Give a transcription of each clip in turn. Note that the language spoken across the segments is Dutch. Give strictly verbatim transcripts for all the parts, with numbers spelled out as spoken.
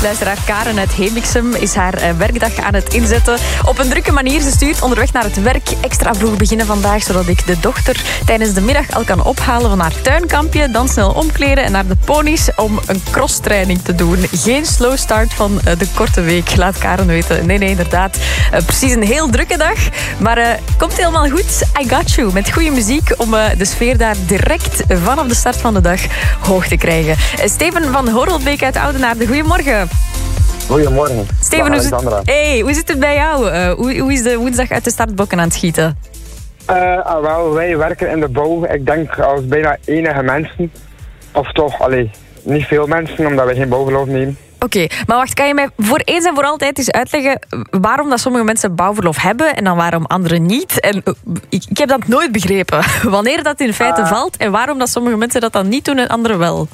Luisteraar Karen uit Hemiksem is haar uh, werkdag aan het inzetten. Op een drukke manier. Ze stuurt onderweg naar het werk. Extra vroeg beginnen vandaag, zodat ik de dochter tijdens de middag al kan ophalen van haar tuinkampje. Dan snel omkleden en naar de ponies om een crosstraining te doen. Geen slow start van uh, de korte week. Laat Karen weten. Nee, nee, inderdaad. Uh, precies een heel drukke dag. Maar uh, komt helemaal goed. I got you. Met goede muziek om uh, de sfeer daar direct vanaf de start van de dag hoog te krijgen. Uh, Steven van Horrelbeek uit Oudenaarde. Goedemorgen. Goedemorgen. Steven, hoe zit, hey, hoe zit het bij jou? Uh, hoe, hoe is de woensdag uit de startblokken aan het schieten? Uh, ah, wel, wij werken in de bouw. Ik denk als bijna enige mensen. Of toch, allee, niet veel mensen, omdat we geen bouwverlof nemen. Oké, okay, maar wacht, kan je mij voor eens en voor altijd eens uitleggen waarom dat sommige mensen bouwverlof hebben en dan waarom anderen niet? En ik, ik heb dat nooit begrepen. Wanneer dat in feite uh, valt en waarom dat sommige mensen dat dan niet doen en anderen wel?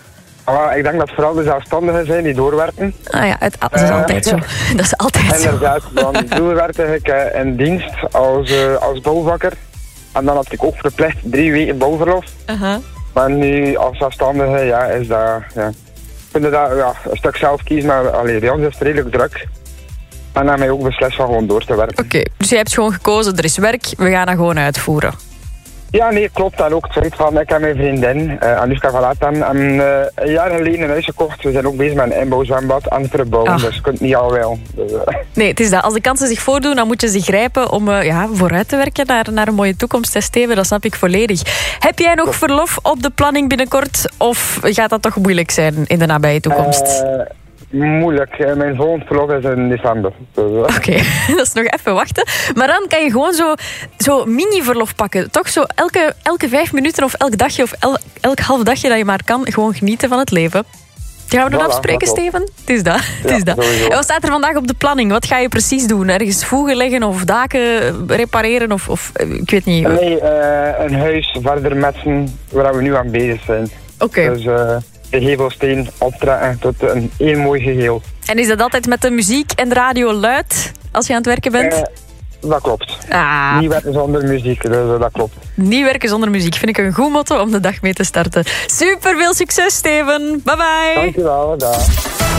Uh, ik denk dat vooral de zelfstandigen zijn die doorwerken. Ah ja, het, dat is uh, altijd zo. Dat is altijd zo. Inderdaad, dan doorwerkte ik uh, in dienst als, uh, als bouwvakker. En dan had ik ook verplicht drie weken bouwverlof. Uh-huh. Maar nu als zelfstandige, ja, is dat... Ja. Ik vind dat ja, een stuk zelf kiezen, maar allee, bij ons is het redelijk druk. En dan heb ik ook beslist van gewoon door te werken. Oké, okay, dus je hebt gewoon gekozen, er is werk, we gaan dat gewoon uitvoeren. Ja, nee, klopt. En ook het feit van, ik heb mijn vriendin, uh, Anushka Valatan, en uh, een jaar geleden een huis gekocht. We zijn ook bezig met een inbouwzwembad aan het verbouwen, dus je kunt niet al wel. Dus, uh. Nee, het is dat. Als de kansen zich voordoen, dan moet je ze grijpen om uh, ja, vooruit te werken naar, naar een mooie toekomst. Steven, dat snap ik volledig. Heb jij nog verlof op de planning binnenkort, of gaat dat toch moeilijk zijn in de nabije toekomst? Uh, Moeilijk. Mijn volgende verlof is in december. Dus, uh. Oké, okay. Dat is nog even wachten. Maar dan kan je gewoon zo, zo mini-verlof pakken. Toch zo elke, elke vijf minuten of elk dagje of el, elk half dagje dat je maar kan, gewoon genieten van het leven. Gaan we dan voilà, afspreken, Steven? Het is dat. Het ja, is dat. En wat staat er vandaag op de planning? Wat ga je precies doen? Ergens voegen leggen of daken repareren? Of, of ik weet niet. Nee, uh, een huis verder metsen waar we nu aan bezig zijn. Oké. Okay. Dus uh, de gevelsteen optrekken tot een één mooi geheel. En is dat altijd met de muziek en de radio luid als je aan het werken bent? Uh, Dat klopt. Ah. Niet werken zonder muziek, dus dat klopt. Niet werken zonder muziek vind ik een goed motto om de dag mee te starten. Super veel succes, Steven. Bye bye. Dankjewel, dag.